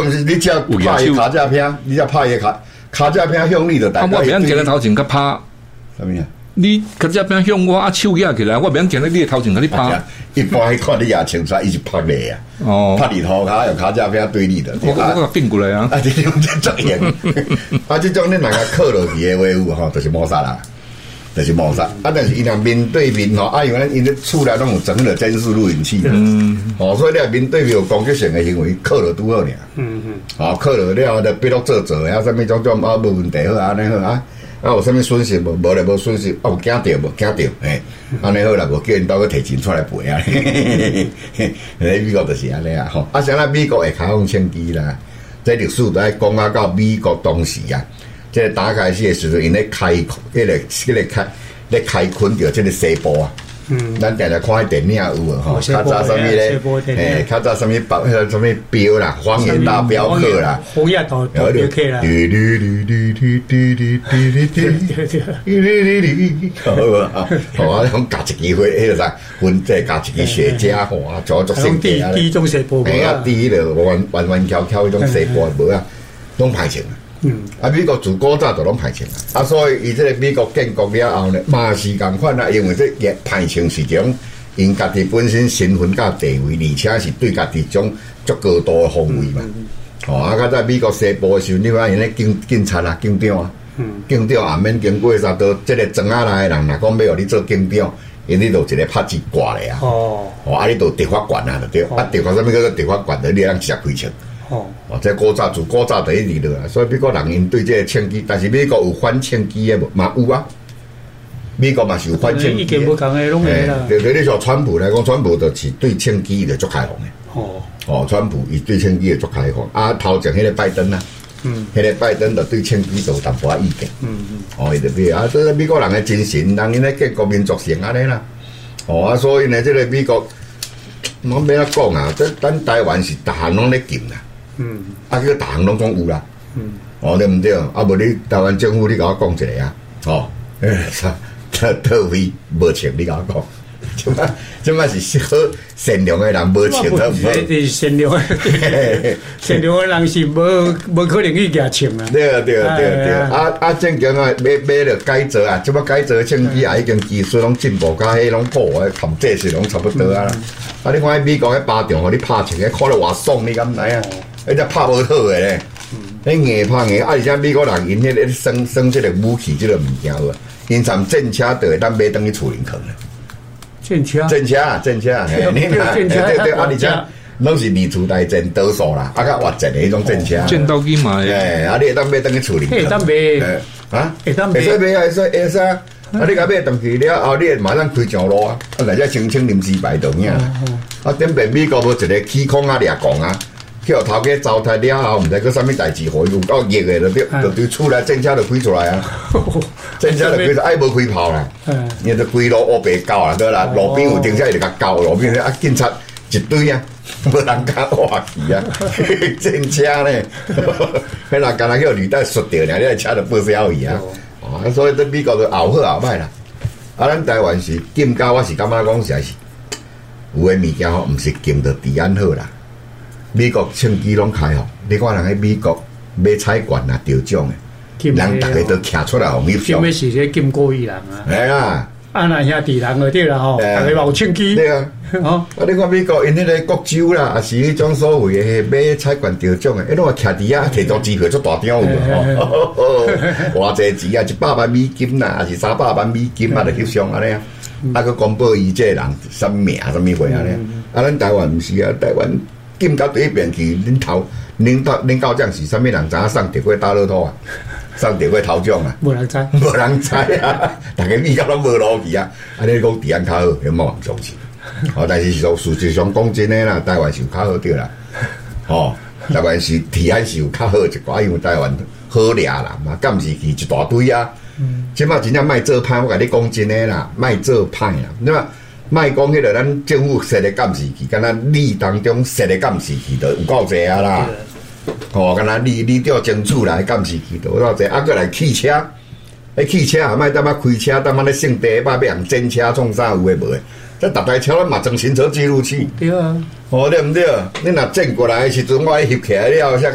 毋是你只拍伊卡架片，你只拍伊卡架片向你就大概。 我免行个头前甲拍， 什么呀？ 你卡架片向我手举起来，我免行咧你头前甲你拍。 一般迄看你也清楚，伊是拍你啊。哦，拍你头卡用卡架片对你的。 我变过来啊！ 啊，这种作用，啊，这种你若个靠落去的话有吼，就是谋杀啦。就是谋杀，啊！但是伊若面对面吼，啊，因为因咧厝内拢有整了监视录影器啦，所以你若面对面有攻击性的行为，靠落拄好尔，靠落了就闭落做啊，啥物种啊无问题好啊，安尼好啊，啊有啥物损失无？无咧无损失，啊有惊着无？惊着，安尼好啦，无叫因兜去摕钱出来赔啊，美国就是安尼啊，吼，啊，像咱美国会开放枪击啦，这历史都爱讲啊，到美国当时啊。这个打开始的时候，因咧开垦着这个西部啊。咱常常看迄电影有啊，吼，较早什么咧？较早什么什么标啦，荒野大镖客啦， 荒野大镖客啦。 好啊，讲夹一支花，迄个啥，分这夹一支雪茄，吼啊，做圣地啊。 第一种西部无啊。 第一个弯翘翘迄种西部无啊，拢歹穿啊。美国自古早就拢歹穿啊，所以伊这个美国建国了后呢，嘛是共款啦，因为这歹穿是一种因家己本身身份甲地位，而且是对家己种足高度的防卫嘛。较早美国西部的时候，你看因咧警察啊、警长啊，警长也免经过啥都，这个庄仔内的人若讲要互你做警长，因你就一个拍子挂咧啊。啊，你就地法官啊，就对。啊，地法什么叫做地法官？你通直接开枪。这古早就第一二了，所以美国人因对这个枪击，但是美国有反枪击的无？嘛有啊，美国嘛是有反枪击的。对你像川普来讲，川普就是对枪击的足开放的。川普伊对枪击的足开放，啊，头前迄个拜登啊，迄个拜登就对枪击就有淡薄意见。伊就比啊，这美国人的精神，人因咧建国民族性安尼啦。所以呢，这个美国，我要怎讲啊？咱台湾是逐项拢咧禁啦。叫逐项拢讲有啦，对毋对？啊，无你台湾政府，你甲我讲一个啊，特位无情，你甲我讲，即摆是好善良的人无情的， 善良的人是无可能去举枪啊。 对，正经啊，买了改造啊，即摆改造枪击啊，已经技术拢进步，甲迄拢破的含技术拢差不多啊。啊，你看喺美国喺巴掌，互你拍枪，看了偌爽，你敢知啊？迄只拍无好诶咧，迄硬拍硬，而且美国人因迄个生即个武器即个物件啊，因参战车就会当买当去厝里囥咧。战车，对，而且拢是二次大战多数啦，较活战的迄种战车。 战斗机嘛， 你会当买当去厝里。 会当买， 会使买，会使。啊！你甲买登去了后，你会马上开上路啊！来只清清临时排动呀！顶边美国无一个起空啊、掠狂啊，去互头家糟蹋了后，毋知个啥物代志，互伊有够热的，就对厝内战车就开出来啊！战车就开出，无开炮啦，因就规路乌白狗啦，对啦，路边有停车就甲狗，路边啊警察一堆啊，无人敢挖去啊！战车呢，迄人干那叫履带摔掉，你个车就报销去啊！所以在美国就后好后歹啦，咱台湾是禁到，我是感觉讲实在是有诶物件吼，毋是禁到治安好啦。美国枪击拢开放，你看人喺美国买彩券啊、得奖诶，人逐个都徛出来互翕相。 咩是咧禁过伊人啊？ 系啦， 那兄弟人就对啦吼，逐个嘛有枪击。 对啊，你看美国因迄个国州啦，也是迄种所谓诶买彩券得奖诶，拢徛伫遐摕到机票足大张有吼，偌济钱啊，100万美金啦，还是300万美金啊，就翕相安尼啊，佮公布伊这人什名什么货安尼，咱台湾毋是啊，台湾禁到第一边去，恁到将是啥物人知影送特过打乐透啊？送特过头奖啊？ 无人知啊！大家比较拢无路去啊！安尼讲治安较好，有冇人相信？但是事实上讲真诶啦，台湾是有较好对啦。台湾是治安是有较好一寡，因为台湾好掠啦嘛，敢毋是去一大堆啊。即摆真正卖做歹，我甲你讲真诶啦，卖做歹啦。你嘛卖讲迄个咱政府设的监视器，敢若你当中设的监视器就有够济啊啦。敢若你调政府来监视器就有够济，搁来汽车，汽车也莫当开车，当咧性地要人侦车创啥有诶无诶？这逐台车咱嘛装行车记录器。 对啊。 对毋对？你若转过来的时阵，我翕起来了，才